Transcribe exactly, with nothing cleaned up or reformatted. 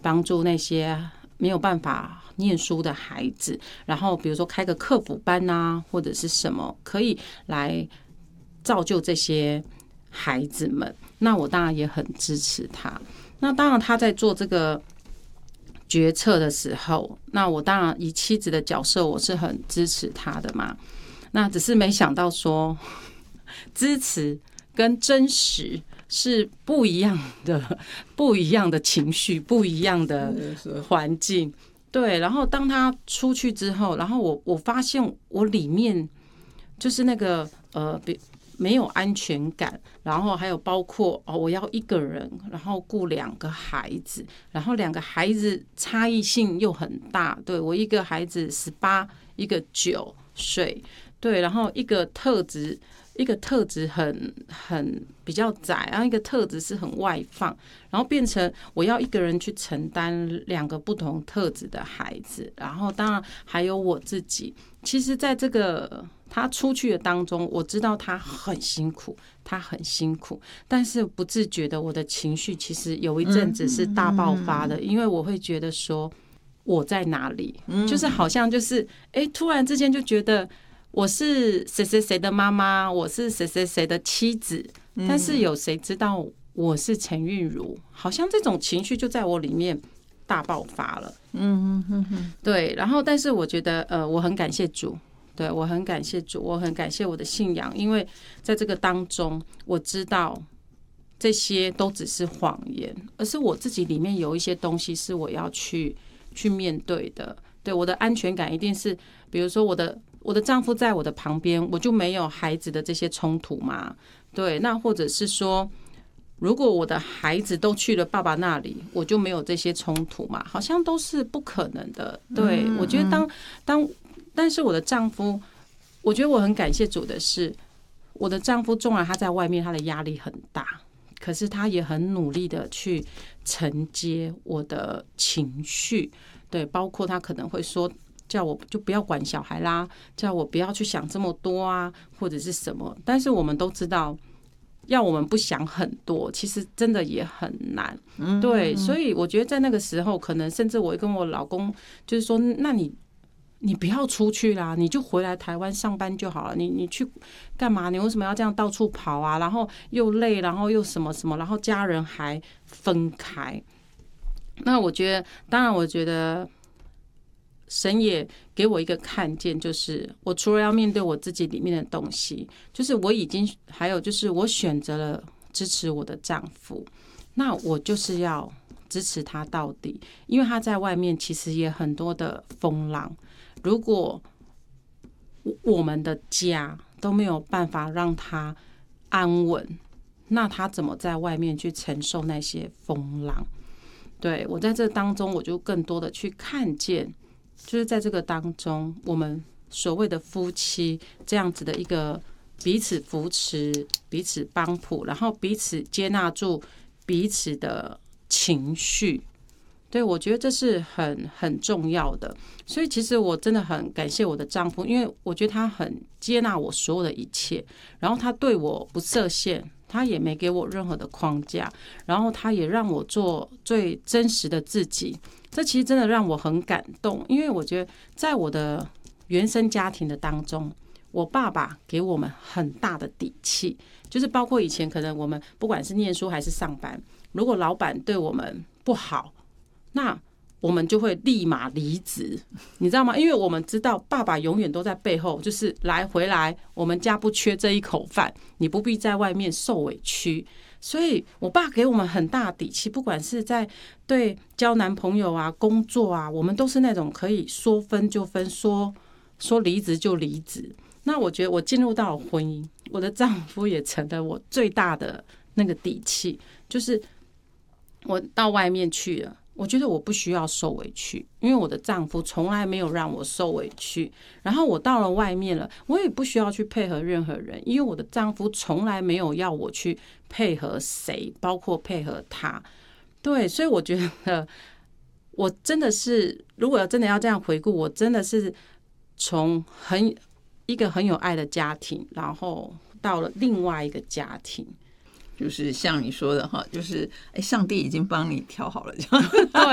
帮助那些没有办法念书的孩子，然后比如说开个课辅班啊，或者是什么，可以来造就这些孩子们。那我当然也很支持他。那当然他在做这个决策的时候，那我当然以妻子的角色，我是很支持他的嘛。那只是没想到说，支持跟真实是不一样的，不一样的情绪，不一样的环境。对，然后当他出去之后，然后我我发现我里面就是那个呃，没有安全感，然后还有包括哦，我要一个人，然后顾两个孩子，然后两个孩子差异性又很大。对，我一个孩子十八，一个九岁，对，然后一个特质，一个特质很很比较窄，然后一个特质是很外放，然后变成我要一个人去承担两个不同特质的孩子，然后当然还有我自己。其实，在这个他出去的当中，我知道他很辛苦，他很辛苦，但是不自觉的，我的情绪其实有一阵子是大爆发的，因为我会觉得说我在哪里，就是好像就是哎，突然之间就觉得我是谁谁谁的妈妈，我是谁谁谁的妻子，但是有谁知道我是陈韵如？好像这种情绪就在我里面大爆发了。嗯嗯嗯，对。然后，但是我觉得，呃，我很感谢主，对，我很感谢主，我很感谢我的信仰，因为在这个当中，我知道这些都只是谎言，而是我自己里面有一些东西是我要去去面对的。对，我的安全感一定是，比如说我的我的丈夫在我的旁边，我就没有孩子的这些冲突嘛。对，那或者是说，如果我的孩子都去了爸爸那里，我就没有这些冲突嘛？好像都是不可能的。对，我觉得当当，但是我的丈夫，我觉得我很感谢主的是，我的丈夫纵然他在外面他的压力很大，可是他也很努力的去承接我的情绪。对，包括他可能会说，叫我就不要管小孩啦，叫我不要去想这么多啊，或者是什么。但是我们都知道，要我们不想很多，其实真的也很难。对，所以我觉得在那个时候，可能甚至我跟我老公就是说，那你你不要出去啦，你就回来台湾上班就好了。你你去干嘛？你为什么要这样到处跑啊？然后又累，然后又什么什么，然后家人还分开。那我觉得，当然，我觉得神也给我一个看见，就是我除了要面对我自己里面的东西，就是我已经还有就是我选择了支持我的丈夫，那我就是要支持他到底，因为他在外面其实也很多的风浪。如果我们的家都没有办法让他安稳，那他怎么在外面去承受那些风浪？对，我在这当中，我就更多的去看见，就是在这个当中，我们所谓的夫妻这样子的一个彼此扶持、彼此帮扶，然后彼此接纳住彼此的情绪。对，我觉得这是很很重要的。所以其实我真的很感谢我的丈夫，因为我觉得他很接纳我所有的一切，然后他对我不设限，他也没给我任何的框架，然后他也让我做最真实的自己。这其实真的让我很感动，因为我觉得在我的原生家庭的当中，我爸爸给我们很大的底气，就是包括以前可能我们不管是念书还是上班，如果老板对我们不好，那我们就会立马离职，你知道吗？因为我们知道爸爸永远都在背后，就是来回来，我们家不缺这一口饭，你不必在外面受委屈。所以我爸给我们很大的底气，不管是在对交男朋友啊、工作啊，我们都是那种可以说分就分，说说离职就离职。那我觉得我进入到了婚姻，我的丈夫也成了我最大的那个底气，就是我到外面去了，我觉得我不需要受委屈，因为我的丈夫从来没有让我受委屈。然后我到了外面了，我也不需要去配合任何人，因为我的丈夫从来没有要我去配合谁，包括配合他。对，所以我觉得我真的是，如果真的要这样回顾，我真的是从很一个很有爱的家庭，然后到了另外一个家庭。 就是像你说的哈，就是哎，上帝已经帮你调好了这样。 对。